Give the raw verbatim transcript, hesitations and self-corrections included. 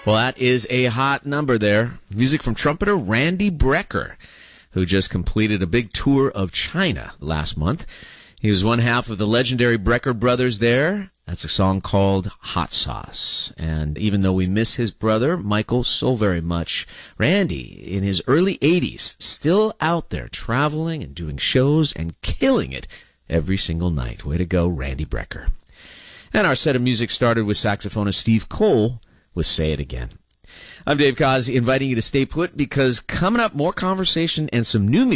Well, that is a hot number there. Music from trumpeter Randy Brecker, who just completed a big tour of China last month. He was one half of the legendary Brecker brothers there. That's a song called Hot Sauce. And even though we miss his brother, Michael, so very much, Randy, in his early eighties, still out there traveling and doing shows and killing it every single night. Way to go, Randy Brecker. And our set of music started with saxophonist Steve Cole with Say It Again. I'm Dave Koz, inviting you to stay put because coming up, more conversation and some new music